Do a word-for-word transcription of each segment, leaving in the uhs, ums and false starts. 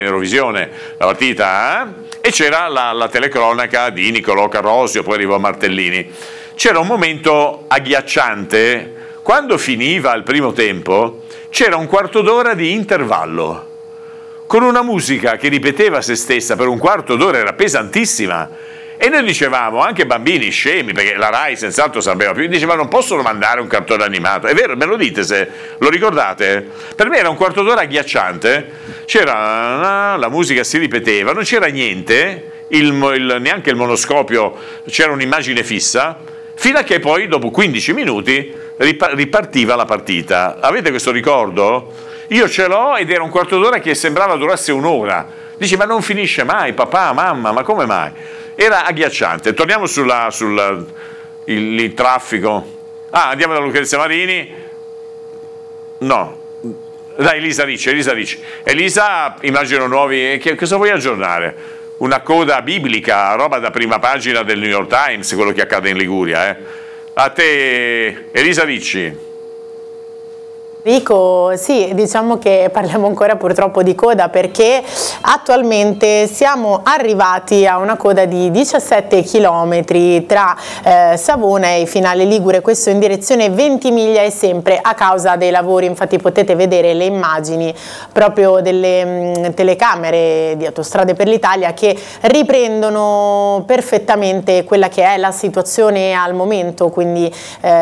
Eurovisione, la partita, eh? E c'era la, la telecronaca di Niccolò Carrosio, poi arrivò Martellini. C'era un momento agghiacciante, quando finiva il primo tempo, c'era un quarto d'ora di intervallo, con una musica che ripeteva se stessa per un quarto d'ora, era pesantissima. E noi dicevamo, anche bambini scemi, perché la Rai senz'altro sapeva più, diceva non possono mandare un cartone animato. È vero, me lo dite se lo ricordate? Per me era un quarto d'ora agghiacciante, c'era la musica si ripeteva, non c'era niente, il, il, neanche il monoscopio, c'era un'immagine fissa, fino a che poi dopo quindici minuti ripartiva la partita. Avete questo ricordo? Io ce l'ho ed era un quarto d'ora che sembrava durasse un'ora. Dici, ma non finisce mai, papà, mamma, ma come mai? Era agghiacciante. Torniamo sulla, sul il, il traffico. Ah, andiamo da Lucrezia Marini. No, dai, Elisa Ricci, Elisa Ricci. Elisa, immagino nuovi. Che, cosa vuoi aggiornare? Una coda biblica, roba da prima pagina del New York Times, quello che accade in Liguria. Eh? A te, Elisa Ricci. Rico, sì, diciamo che parliamo ancora purtroppo di coda perché attualmente siamo arrivati a una coda di diciassette chilometri tra eh, Savona e Finale Ligure, questo in direzione Ventimiglia e sempre a causa dei lavori. Infatti potete vedere le immagini proprio delle mh, telecamere di Autostrade per l'Italia che riprendono perfettamente quella che è la situazione al momento, quindi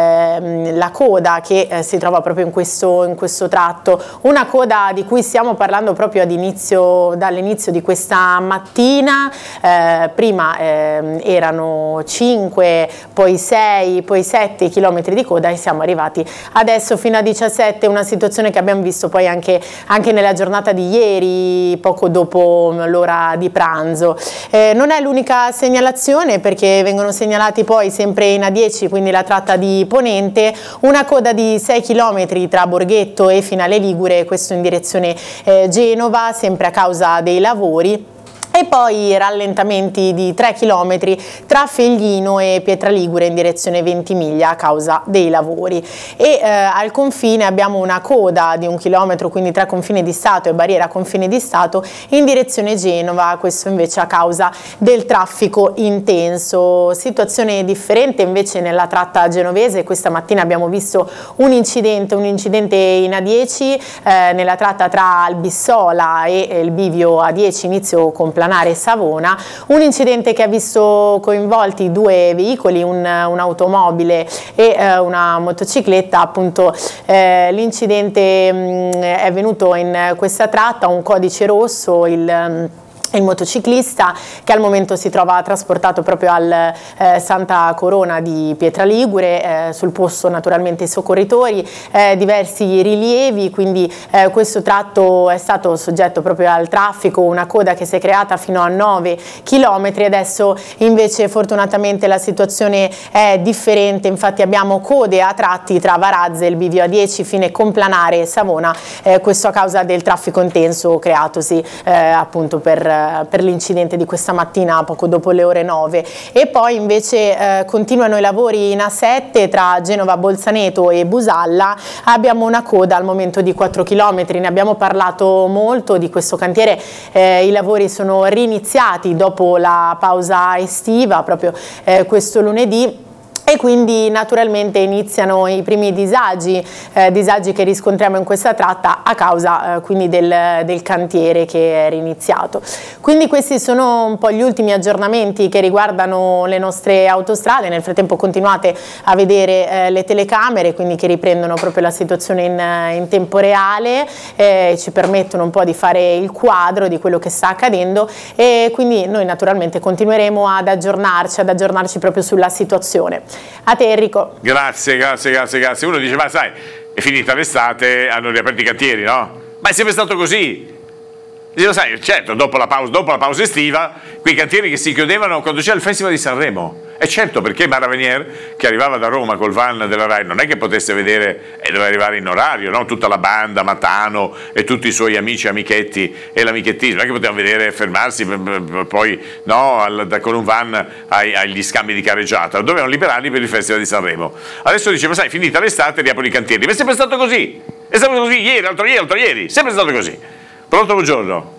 eh, la coda che eh, si trova proprio in questo in questo tratto, una coda di cui stiamo parlando proprio ad inizio, dall'inizio di questa mattina. Eh, prima eh, erano cinque, poi sei, poi sette chilometri di coda e siamo arrivati adesso fino a diciassette, una situazione che abbiamo visto poi anche, anche nella giornata di ieri, poco dopo l'ora di pranzo. Eh, non è l'unica segnalazione perché vengono segnalati poi sempre in A dieci, quindi la tratta di Ponente, una coda di sei chilometri tra Borghetto e Finale Ligure, questo in direzione eh, Genova, sempre a causa dei lavori. E poi rallentamenti di tre chilometri tra Feglino e Pietraligure in direzione Ventimiglia a causa dei lavori. E eh, al confine abbiamo una coda di un chilometro, quindi tra confine di Stato e barriera confine di Stato in direzione Genova, questo invece a causa del traffico intenso. Situazione differente invece nella tratta genovese. Questa mattina abbiamo visto un incidente, un incidente in A dieci eh, nella tratta tra Albissola e il bivio A dieci inizio complanare Savona, un incidente che ha visto coinvolti due veicoli, un, un'automobile e eh, una motocicletta. Appunto eh, l'incidente mh, è venuto in questa tratta, un codice rosso, il il motociclista che al momento si trova trasportato proprio al eh, Santa Corona di Pietraligure, eh, sul posto naturalmente i soccorritori, eh, diversi rilievi, quindi eh, questo tratto è stato soggetto proprio al traffico, una coda che si è creata fino a nove chilometri. Adesso invece fortunatamente la situazione è differente, infatti abbiamo code a tratti tra Varazze e il bivio A dieci fine Complanare Savona, eh, questo a causa del traffico intenso creatosi eh, appunto per per l'incidente di questa mattina poco dopo le ore nove. E poi invece eh, continuano i lavori in A sette tra Genova Bolzaneto e Busalla, abbiamo una coda al momento di quattro chilometri, ne abbiamo parlato molto di questo cantiere, eh, i lavori sono riniziati dopo la pausa estiva proprio eh, questo lunedì. E quindi naturalmente iniziano i primi disagi, eh, disagi che riscontriamo in questa tratta a causa eh, quindi del, del cantiere che è riniziato. Quindi questi sono un po' gli ultimi aggiornamenti che riguardano le nostre autostrade. Nel frattempo continuate a vedere eh, le telecamere, quindi che riprendono proprio la situazione in, in tempo reale, eh, ci permettono un po' di fare il quadro di quello che sta accadendo e quindi noi naturalmente continueremo ad aggiornarci, ad aggiornarci proprio sulla situazione. A te Enrico. Grazie, grazie, grazie, grazie. Uno dice, ma sai, è finita l'estate, hanno riaperto i cantieri, no? Ma è sempre stato così. Dicevo, sai, certo, dopo la pausa, dopo la pausa estiva, quei cantieri che si chiudevano quando c'era il Festival di Sanremo. E certo, perché Mara Venier, che arrivava da Roma col van della Rai, non è che potesse vedere e doveva arrivare in orario, no? Tutta la banda, Matano e tutti i suoi amici, amichetti e l'amichettismo, non è che potevano vedere, fermarsi poi no, al, con un van ai, agli scambi di carreggiata, dovevano liberarli per il Festival di Sanremo. Adesso diceva, sai, finita l'estate, riaprono i cantieri, ma è sempre stato così, è sempre così, ieri, l'altro ieri, l'altro ieri, sempre stato così. Pronto, buongiorno.